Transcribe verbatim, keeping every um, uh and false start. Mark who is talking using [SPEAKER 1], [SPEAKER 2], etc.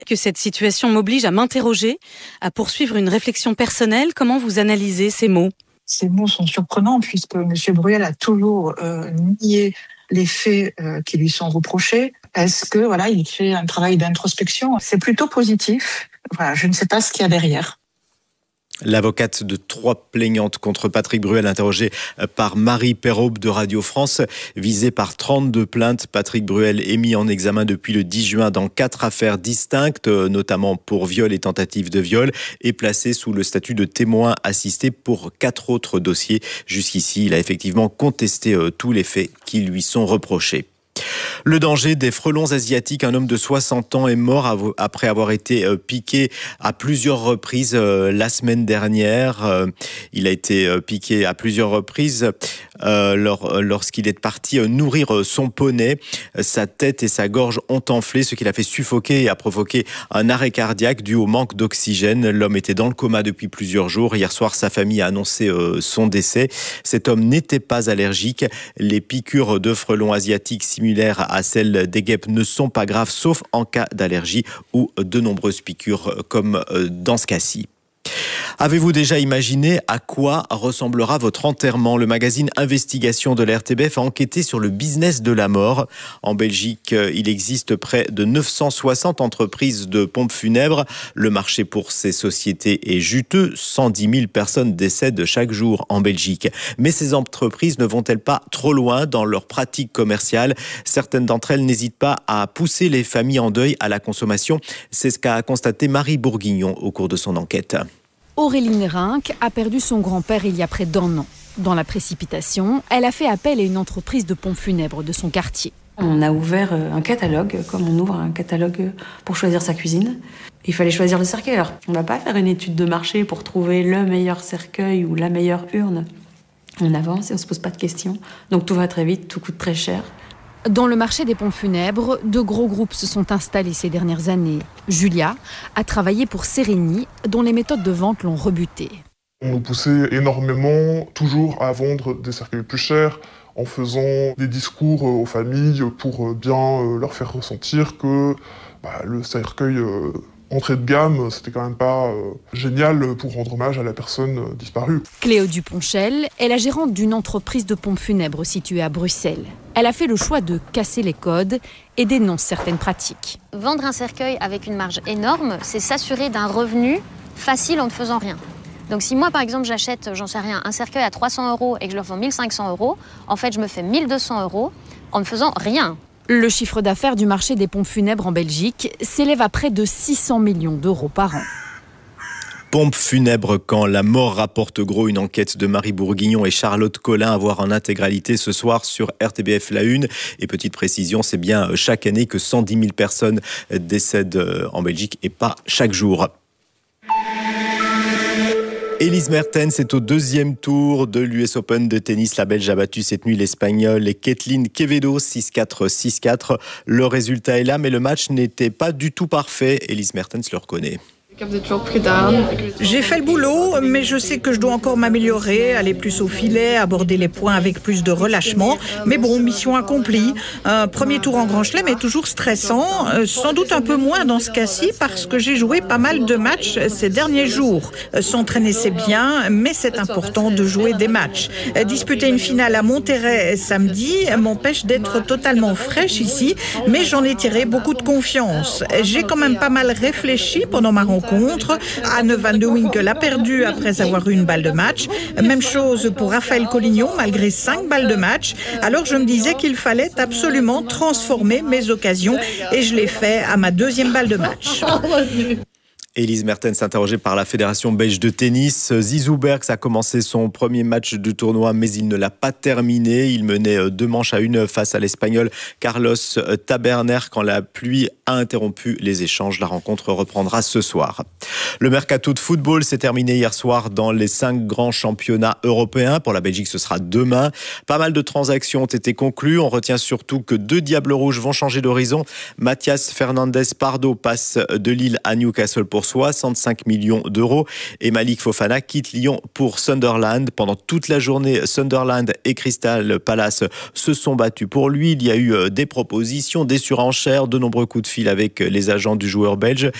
[SPEAKER 1] Que cette situation m'oblige à m'interroger, à poursuivre une réflexion personnelle. Comment vous analysez ces mots ?
[SPEAKER 2] Ces mots sont surprenants puisque M. Bruel a toujours euh, nié les faits euh, qui lui sont reprochés. Est-ce que voilà, il fait un travail d'introspection ? C'est plutôt positif. Voilà, je ne sais pas ce qu'il y a derrière.
[SPEAKER 3] L'avocate de trois plaignantes contre Patrick Bruel, interrogée par Marie Perraube de Radio France, visée par trente-deux plaintes. Patrick Bruel est mis en examen depuis le dix juin dans quatre affaires distinctes, notamment pour viol et tentative de viol, et placé sous le statut de témoin assisté pour quatre autres dossiers. Jusqu'ici, il a effectivement contesté tous les faits qui lui sont reprochés. Le danger des frelons asiatiques. Un homme de soixante ans est mort après avoir été piqué à plusieurs reprises la semaine dernière. Il a été piqué à plusieurs reprises lorsqu'il est parti nourrir son poney. Sa tête et sa gorge ont enflé, ce qui l'a fait suffoquer et a provoqué un arrêt cardiaque dû au manque d'oxygène. L'homme était dans le coma depuis plusieurs jours. Hier soir, sa famille a annoncé son décès. Cet homme n'était pas allergique. Les piqûres de frelons asiatiques similaires à celles des guêpes ne sont pas graves, sauf en cas d'allergie ou de nombreuses piqûres comme dans ce cas-ci. Avez-vous déjà imaginé à quoi ressemblera votre enterrement ? Le magazine Investigation de la R T B F a enquêté sur le business de la mort. En Belgique, il existe près de neuf cent soixante entreprises de pompes funèbres. Le marché pour ces sociétés est juteux. cent dix mille personnes décèdent chaque jour en Belgique. Mais ces entreprises ne vont-elles pas trop loin dans leurs pratiques commerciales ? Certaines d'entre elles n'hésitent pas à pousser les familles en deuil à la consommation. C'est ce qu'a constaté Marie Bourguignon au cours de son enquête.
[SPEAKER 4] Auréline Rinck a perdu son grand-père il y a près d'un an. Dans la précipitation, elle a fait appel à une entreprise de pompes funèbres de son quartier.
[SPEAKER 5] On a ouvert un catalogue, comme on ouvre un catalogue pour choisir sa cuisine. Il fallait choisir le cercueil. Alors, on ne va pas faire une étude de marché pour trouver le meilleur cercueil ou la meilleure urne. On avance et on ne se pose pas de questions. Donc tout va très vite, tout coûte très cher.
[SPEAKER 4] Dans le marché des pompes funèbres, de gros groupes se sont installés ces dernières années. Julia a travaillé pour Sereni, dont les méthodes de vente l'ont rebutée.
[SPEAKER 6] On nous poussait énormément, toujours à vendre des cercueils plus chers, en faisant des discours aux familles pour bien leur faire ressentir que bah, le cercueil euh, entrée de gamme, c'était quand même pas euh, génial pour rendre hommage à la personne euh, disparue.
[SPEAKER 4] Cléo Duponchel est la gérante d'une entreprise de pompes funèbres située à Bruxelles. Elle a fait le choix de casser les codes et dénonce certaines pratiques.
[SPEAKER 7] Vendre un cercueil avec une marge énorme, c'est s'assurer d'un revenu facile en ne faisant rien. Donc si moi, par exemple, j'achète, j'en sais rien, un cercueil à trois cents euros et que je le vends mille cinq cents euros, en fait, je me fais mille deux cents euros en ne faisant rien.
[SPEAKER 4] Le chiffre d'affaires du marché des pompes funèbres en Belgique s'élève à près de six cents millions d'euros par an.
[SPEAKER 3] Pompes funèbres quand la mort rapporte gros, une enquête de Marie Bourguignon et Charlotte Collin à voir en intégralité ce soir sur R T B F La Une. Et petite précision, c'est bien chaque année que cent dix mille personnes décèdent en Belgique et pas chaque jour. Elise Mertens est au deuxième tour de l'U S Open de tennis. La Belge a battu cette nuit l'Espagnole Kathleen Quevedo six quatre six quatre. Le résultat est là, mais le match n'était pas du tout parfait. Elise Mertens le reconnaît.
[SPEAKER 8] J'ai fait le boulot, mais je sais que je dois encore m'améliorer, aller plus au filet, aborder les points avec plus de relâchement. Mais bon, mission accomplie. Un premier tour en Grand Chelem est toujours stressant, sans doute un peu moins dans ce cas-ci parce que j'ai joué pas mal de matchs ces derniers jours. S'entraîner, c'est bien, mais c'est important de jouer des matchs. Disputer une finale à Monterrey samedi m'empêche d'être totalement fraîche ici, mais j'en ai tiré beaucoup de confiance. J'ai quand même pas mal réfléchi pendant ma rencontre. Anne van de Winkel a perdu après avoir eu une balle de match. Même chose pour Raphaël Collignon, malgré cinq balles de match. Alors je me disais qu'il fallait absolument transformer mes occasions et je l'ai fait à ma deuxième balle de match.
[SPEAKER 3] Elise Mertens interrogée par la Fédération belge de tennis. Zizou Bergs a commencé son premier match du tournoi, mais il ne l'a pas terminé. Il menait deux manches à une face à l'Espagnol Carlos Taberner quand la pluie a interrompu les échanges. La rencontre reprendra ce soir. Le mercato de football s'est terminé hier soir dans les cinq grands championnats européens. Pour la Belgique, ce sera demain. Pas mal de transactions ont été conclues. On retient surtout que deux Diables Rouges vont changer d'horizon. Mathias Fernandez Pardo passe de Lille à Newcastle pour pour soixante-cinq millions d'euros. Et Malik Fofana quitte Lyon pour Sunderland. Pendant toute la journée, Sunderland et Crystal Palace se sont battus pour lui. Il y a eu des propositions, des surenchères, de nombreux coups de fil avec les agents du joueur belge.